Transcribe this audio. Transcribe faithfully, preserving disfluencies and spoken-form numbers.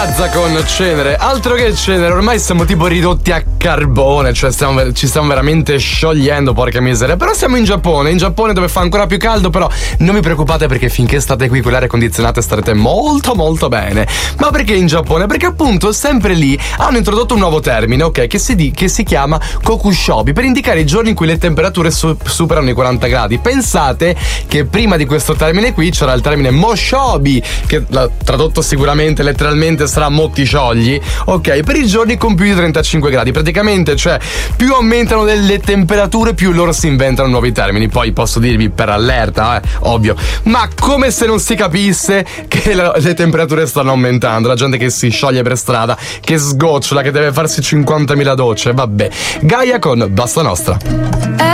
Gazza con Cenere, altro che Cenere, ormai siamo tipo ridotti a carbone, cioè stiamo, ci stiamo veramente sciogliendo, porca miseria. Però siamo in Giappone, in Giappone dove fa ancora più caldo, però non vi preoccupate perché finché state qui con l'aria condizionata starete molto molto bene. Ma perché in Giappone? Perché appunto sempre lì hanno introdotto un nuovo termine, ok, che si, di, che si chiama kokushobi, per indicare i giorni in cui le temperature su, superano i quaranta gradi. Pensate che prima di questo termine qui c'era il termine moshobi, che tradotto sicuramente letteralmente sarà motti sciogli, ok, per i giorni con più di trentacinque gradi. Praticamente, cioè, più aumentano le temperature più loro si inventano nuovi termini. Poi posso dirvi per allerta, eh, ovvio, ma come se non si capisse che la, le temperature stanno aumentando, la gente che si scioglie per strada, che sgocciola, che deve farsi cinquantamila docce. Vabbè, Gaia con Basta Nostra.